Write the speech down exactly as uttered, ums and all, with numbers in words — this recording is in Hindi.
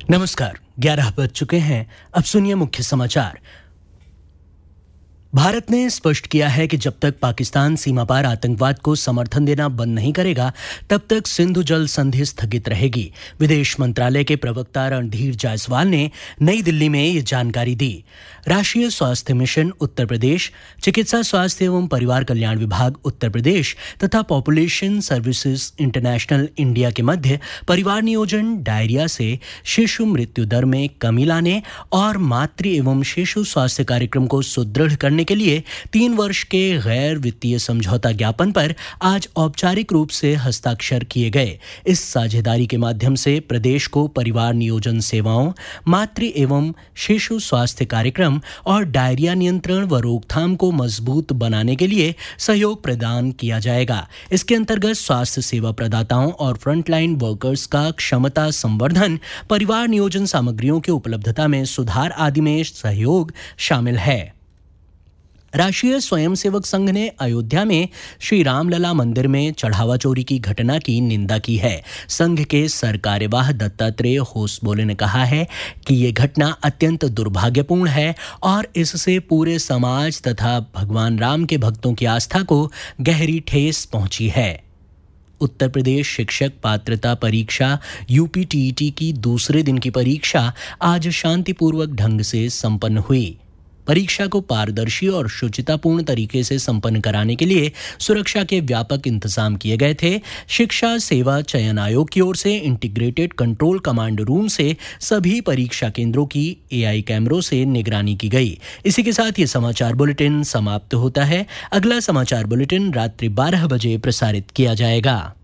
नमस्कार। ग्यारह बज चुके हैं। अब सुनिए मुख्य समाचार। भारत ने स्पष्ट किया है कि जब तक पाकिस्तान सीमा पार आतंकवाद को समर्थन देना बंद नहीं करेगा तब तक सिंधु जल संधि स्थगित रहेगी। विदेश मंत्रालय के प्रवक्ता रणधीर जायसवाल ने नई दिल्ली में ये जानकारी दी। राष्ट्रीय स्वास्थ्य मिशन उत्तर प्रदेश, चिकित्सा स्वास्थ्य एवं परिवार कल्याण विभाग उत्तर प्रदेश तथा पॉपुलेशन सर्विसेज इंटरनेशनल इंडिया के मध्य परिवार नियोजन डायरिया से शिशु मृत्यु दर में कमी लाने और मातृ एवं शिशु स्वास्थ्य कार्यक्रम को सुदृढ़ करने के लिए तीन वर्ष के गैर वित्तीय समझौता ज्ञापन पर आज औपचारिक रूप से हस्ताक्षर किए गए। इस साझेदारी के माध्यम से प्रदेश को परिवार नियोजन सेवाओं, मातृ एवं शिशु स्वास्थ्य कार्यक्रम और डायरिया नियंत्रण व रोकथाम को मजबूत बनाने के लिए सहयोग प्रदान किया जाएगा। इसके अंतर्गत स्वास्थ्य सेवा प्रदाताओं और फ्रंटलाइन वर्कर्स का क्षमता संवर्धन, परिवार नियोजन सामग्रियों की उपलब्धता में सुधार आदि में सहयोग शामिल है। राष्ट्रीय स्वयंसेवक संघ ने अयोध्या में श्री रामलला मंदिर में चढ़ावा चोरी की घटना की निंदा की है। संघ के सरकार्यवाह दत्तात्रेय होसबोले ने कहा है कि ये घटना अत्यंत दुर्भाग्यपूर्ण है और इससे पूरे समाज तथा भगवान राम के भक्तों की आस्था को गहरी ठेस पहुंची है। उत्तर प्रदेश शिक्षक पात्रता परीक्षा यूपीटीईटी की दूसरे दिन की परीक्षा आज शांतिपूर्वक ढंग से संपन्न हुई। परीक्षा को पारदर्शी और शुचितापूर्ण तरीके से संपन्न कराने के लिए सुरक्षा के व्यापक इंतजाम किए गए थे। शिक्षा सेवा चयन आयोग की ओर से इंटीग्रेटेड कंट्रोल कमांड रूम से सभी परीक्षा केंद्रों की एआई कैमरों से निगरानी की गई। इसी के साथ ये समाचार बुलेटिन समाप्त होता है। अगला समाचार बुलेटिन रात्रि बारह बजे प्रसारित किया जाएगा।